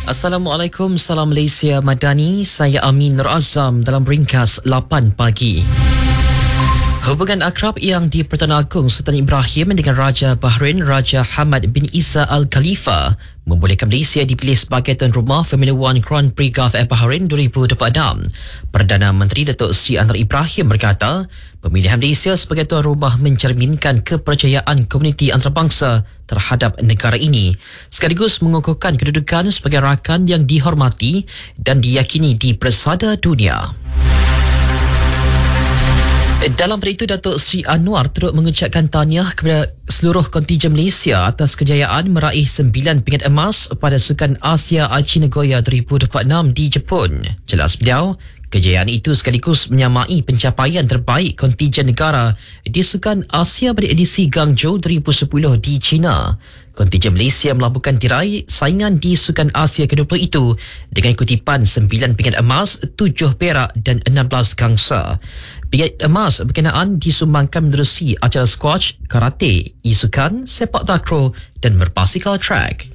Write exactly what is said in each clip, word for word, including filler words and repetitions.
Assalamualaikum, salam Malaysia Madani. Saya Amin Nur Azam dalam ringkas lapan pagi. Hubungan akrab yang di Pertuan Agong Sultan Ibrahim dengan Raja Bahrain Raja Hamad bin Isa Al Khalifa membolehkan Malaysia dipilih sebagai tuan rumah Formula One Grand Prix Gulf Air Bahrain dua ribu dua puluh enam. Perdana Menteri Datuk Seri Anwar Ibrahim berkata, pemilihan Malaysia sebagai tuan rumah mencerminkan kepercayaan komuniti antarabangsa terhadap negara ini, sekaligus mengukuhkan kedudukan sebagai rakan yang dihormati dan diyakini di persada dunia. Dalam pada itu, Datuk Seri Anwar turut mengucapkan tahniah kepada seluruh kontingen Malaysia atas kejayaan meraih sembilan pingat emas pada Sukan Asia Aichi Nagoya dua ribu dua puluh enam di Jepun. Jelas beliau, kejayaan itu sekaligus menyamai pencapaian terbaik kontingen negara di Sukan Asia pada edisi Guangzhou dua ribu sepuluh di China. Kontingen Malaysia melabuhkan tirai saingan di Sukan Asia ke dua puluh itu dengan kutipan sembilan pingat emas, tujuh perak dan enam belas gangsa. Pingat emas berkenaan disumbangkan menerusi acara squash, karate, isukan, sepak takraw dan berbasikal track.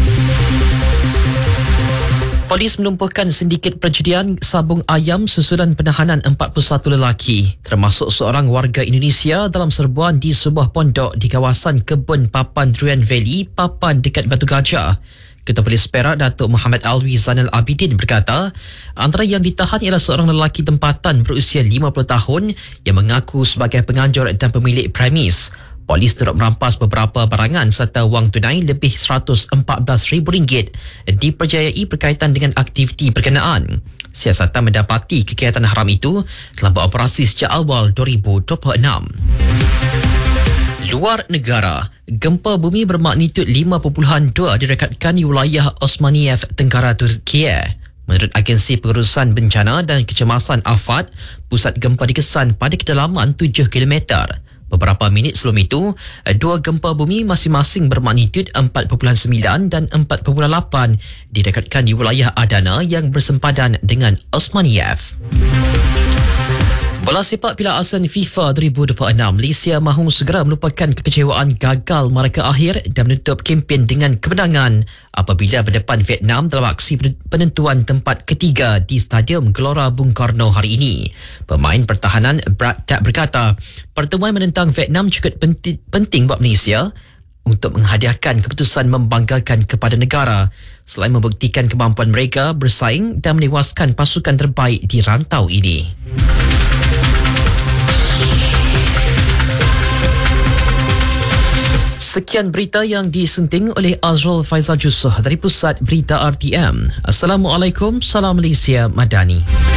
Polis melumpuhkan sindiket perjudian sabung ayam susulan penahanan empat puluh satu lelaki, termasuk seorang warga Indonesia dalam serbuan di sebuah pondok di kawasan Kebun Papan Durian Valley, Papan dekat Batu Gajah. Ketua Polis Perak Datuk Muhammad Alwi Zainal Abidin berkata, antara yang ditahan ialah seorang lelaki tempatan berusia lima puluh tahun yang mengaku sebagai penganjur dan pemilik premis. Polis turut merampas beberapa barangan serta wang tunai lebih seratus empat belas ribu ringgit dipercayai berkaitan dengan aktiviti berkenaan. Siasatan mendapati kegiatan haram itu telah beroperasi sejak awal dua ribu dua puluh enam. Luar negara, gempa bumi bermagnitud lima perpuluhan dua direkodkan di wilayah Osmaniyev, Tenggara Turkiye. Menurut Agensi Pengurusan Bencana dan Kecemasan A F A D, pusat gempa dikesan pada kedalaman tujuh kilometer. Beberapa minit sebelum itu, dua gempa bumi masing-masing bermagnitud empat perpuluhan sembilan dan empat perpuluhan lapan direkodkan di wilayah Adana yang bersempadan dengan Osmaniyev. Bola sepak Piala ASEAN FIFA dua ribu dua puluh enam, Malaysia mahu segera melupakan kekecewaan gagal markah akhir dan menutup kempen dengan kemenangan apabila berdepan Vietnam dalam aksi penentuan tempat ketiga di Stadium Gelora Bung Karno hari ini. Pemain pertahanan Brad Tapp berkata, pertemuan menentang Vietnam cukup penting, penting buat Malaysia untuk menghadiahkan keputusan membanggakan kepada negara selain membuktikan kemampuan mereka bersaing dan menewaskan pasukan terbaik di rantau ini. Sekian berita yang disunting oleh Azrul Faizal Jusoh dari Pusat Berita R T M. Assalamualaikum, salam Malaysia Madani.